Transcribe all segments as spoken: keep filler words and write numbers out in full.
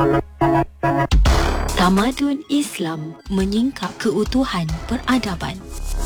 Tamadun Islam menyingkap keutuhan peradaban.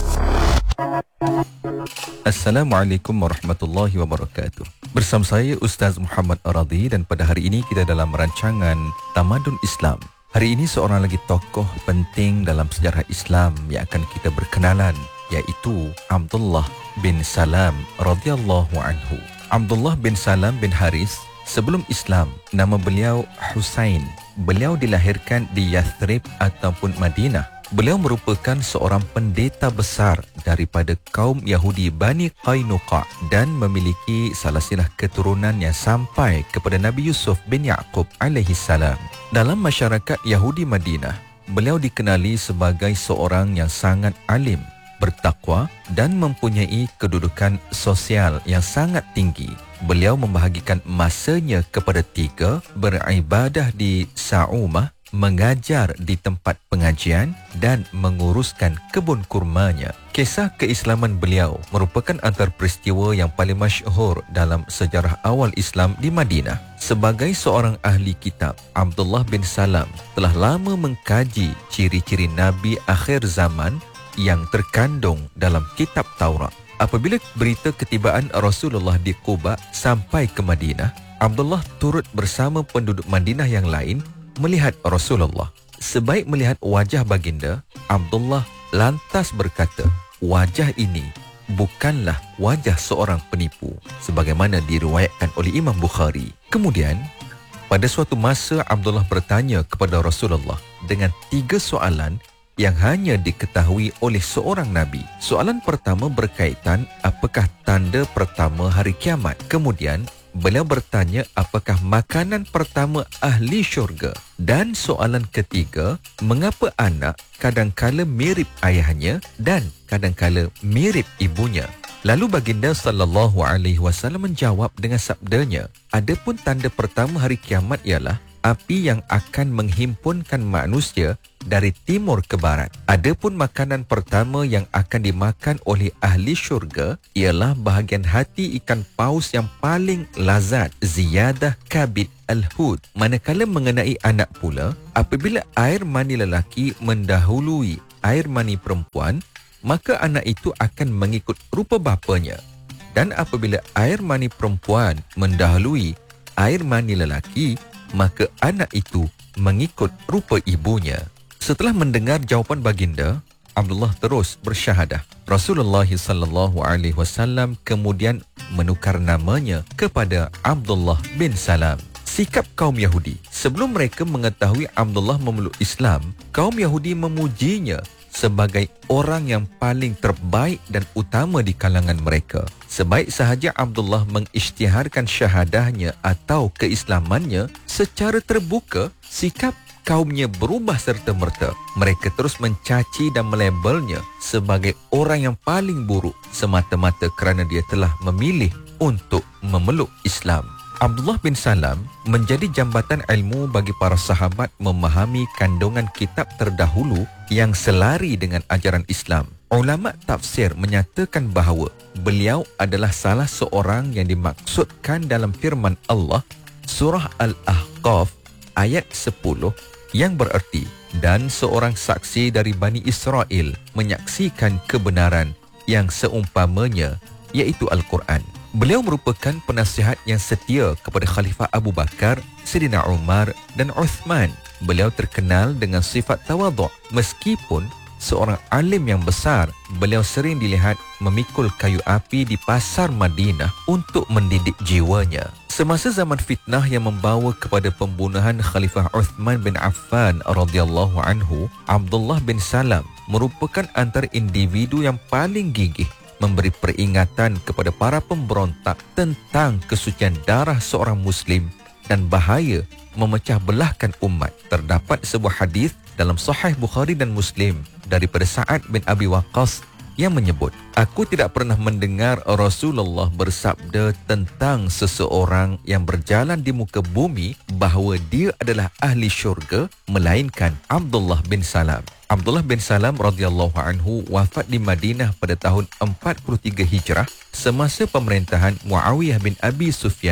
Assalamualaikum warahmatullahi wabarakatuh. Bersama saya Ustaz Muhammad Aradi, dan pada hari ini kita dalam rancangan Tamadun Islam. Hari ini seorang lagi tokoh penting dalam sejarah Islam yang akan kita berkenalan, iaitu Abdullah bin Salam radhiyallahu anhu. Abdullah bin Salam bin Haris, sebelum Islam nama beliau Husain. Beliau dilahirkan di Yathrib ataupun Madinah. Beliau merupakan seorang pendeta besar daripada kaum Yahudi Bani Qainuqa dan memiliki salsilah keturunan yang sampai kepada Nabi Yusuf bin Yaqub alaihi salam. Dalam masyarakat Yahudi Madinah, beliau dikenali sebagai seorang yang sangat alim, bertakwa dan mempunyai kedudukan sosial yang sangat tinggi. Beliau membahagikan masanya kepada tiga: beribadah di Sa'umah, mengajar di tempat pengajian dan menguruskan kebun kurmanya. Kisah keislaman beliau merupakan antara peristiwa yang paling masyhur dalam sejarah awal Islam di Madinah. Sebagai seorang ahli kitab, Abdullah bin Salam telah lama mengkaji ciri-ciri Nabi akhir zaman yang terkandung dalam kitab Taurat. Apabila berita ketibaan Rasulullah di Quba sampai ke Madinah, Abdullah turut bersama penduduk Madinah yang lain melihat Rasulullah. Sebaik melihat wajah baginda, Abdullah lantas berkata, wajah ini bukanlah wajah seorang penipu, sebagaimana diriwayatkan oleh Imam Bukhari. Kemudian, pada suatu masa Abdullah bertanya kepada Rasulullah dengan tiga soalan yang hanya diketahui oleh seorang Nabi. Soalan pertama berkaitan apakah tanda pertama hari kiamat. Kemudian, beliau bertanya apakah makanan pertama ahli syurga. Dan soalan ketiga, mengapa anak kadangkala mirip ayahnya dan kadangkala mirip ibunya. Lalu baginda sallallahu alaihi wasallam menjawab dengan sabdanya, adapun tanda pertama hari kiamat ialah api yang akan menghimpunkan manusia dari timur ke barat. Adapun makanan pertama yang akan dimakan oleh ahli syurga ialah bahagian hati ikan paus yang paling lazat, ziyadah kabid al-hud. Manakala mengenai anak pula, apabila air mani lelaki mendahului air mani perempuan, maka anak itu akan mengikut rupa bapanya. Dan apabila air mani perempuan mendahului air mani lelaki, maka anak itu mengikut rupa ibunya. Setelah mendengar jawapan baginda, Abdullah terus bersyahadah. Rasulullah sallallahu alaihi wasallam kemudian menukar namanya kepada Abdullah bin Salam. Sikap kaum Yahudi. Sebelum mereka mengetahui Abdullah memeluk Islam, kaum Yahudi memujinya sebagai orang yang paling terbaik dan utama di kalangan mereka. Sebaik sahaja Abdullah mengisytiharkan syahadahnya atau keislamannya secara terbuka, sikap kaumnya berubah serta-merta. Mereka terus mencaci dan melabelnya sebagai orang yang paling buruk semata-mata kerana dia telah memilih untuk memeluk Islam. Abdullah bin Salam menjadi jambatan ilmu bagi para sahabat memahami kandungan kitab terdahulu yang selari dengan ajaran Islam. Ulama tafsir menyatakan bahawa beliau adalah salah seorang yang dimaksudkan dalam firman Allah surah Al-Ahqaf ayat sepuluh yang bererti, dan seorang saksi dari Bani Israel menyaksikan kebenaran yang seumpamanya, iaitu Al-Quran. Beliau merupakan penasihat yang setia kepada Khalifah Abu Bakar, Sayyidina Umar dan Uthman. Beliau terkenal dengan sifat tawaduk. Meskipun seorang alim yang besar, beliau sering dilihat memikul kayu api di pasar Madinah untuk mendidik jiwanya. Semasa zaman fitnah yang membawa kepada pembunuhan Khalifah Uthman bin Affan radhiyallahu anhu, Abdullah bin Salam merupakan antara individu yang paling gigih memberi peringatan kepada para pemberontak tentang kesucian darah seorang Muslim dan bahaya memecah belahkan umat. Terdapat sebuah hadis dalam Sahih Bukhari dan Muslim daripada Sa'ad bin Abi Waqqas yang menyebut, aku tidak pernah mendengar Rasulullah bersabda tentang seseorang yang berjalan di muka bumi bahawa dia adalah ahli syurga melainkan Abdullah bin Salam. Abdullah bin Salam radhiyallahu anhu wafat di Madinah pada tahun empat puluh tiga Hijrah semasa pemerintahan Muawiyah bin Abi Sufyan.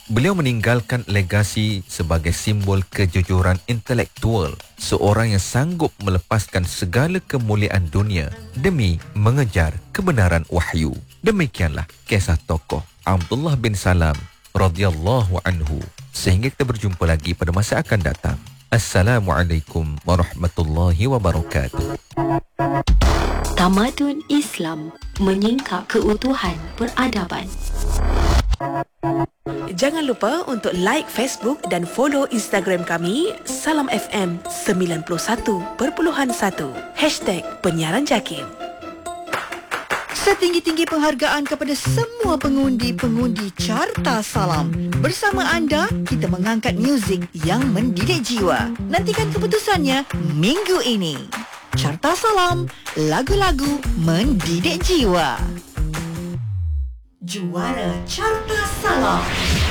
Beliau meninggalkan legasi sebagai simbol kejujuran intelektual, seorang yang sanggup melepaskan segala kemuliaan dunia demi mengejar kebenaran wahyu. Demikianlah kisah tokoh Abdullah bin Salam radhiyallahu anhu. Sehingga kita berjumpa lagi pada masa akan datang. Assalamualaikum warahmatullahi wabarakatuh. Tamadun Islam menyingkap keutuhan peradaban. Jangan lupa untuk like Facebook dan follow Instagram kami Salam F M sembilan puluh satu perpuluhan satu Hashtag Penyiaran Jakim. Setinggi-tinggi penghargaan kepada semua pengundi-pengundi Carta Salam. Bersama anda, kita mengangkat muzik yang mendidik jiwa. Nantikan keputusannya minggu ini. Carta Salam, lagu-lagu mendidik jiwa. Juara Carta Salam.